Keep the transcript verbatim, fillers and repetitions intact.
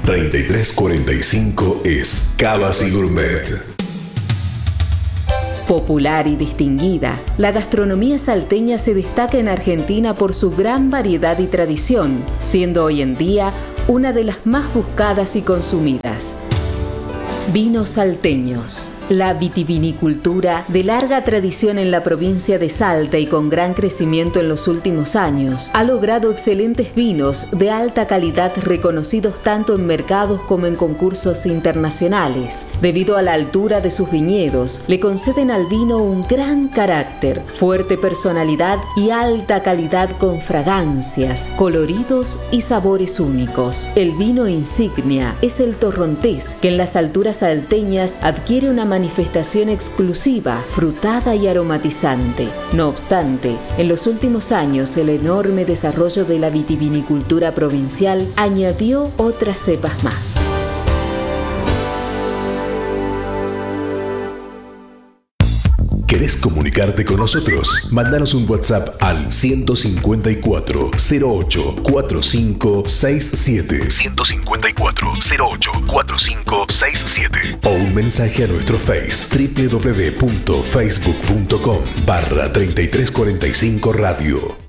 treinta y tres cuarenta y cinco es Cavas y Gourmet. Popular y distinguida, la gastronomía salteña se destaca en Argentina por su gran variedad y tradición, siendo hoy en día una de las más buscadas y consumidas. Vinos salteños. La vitivinicultura, de larga tradición en la provincia de Salta y con gran crecimiento en los últimos años, ha logrado excelentes vinos de alta calidad reconocidos tanto en mercados como en concursos internacionales. Debido a la altura de sus viñedos, le conceden al vino un gran carácter, fuerte personalidad y alta calidad con fragancias, coloridos y sabores únicos. El vino insignia es el torrontés, que en las alturas salteñas adquiere una manifestación exclusiva, frutada y aromatizante. No obstante, en los últimos años el enorme desarrollo de la vitivinicultura provincial añadió otras cepas más. ¿Querés comunicarte con nosotros? Mándanos un WhatsApp al ciento cincuenta y cuatro, cero ocho, cuarenta y cinco sesenta y siete. ciento cincuenta y cuatro, cero ocho, cuarenta y cinco sesenta y siete. O un mensaje a nuestro Face w w w punto facebook punto com barra treinta y tres cuarenta y cinco radio.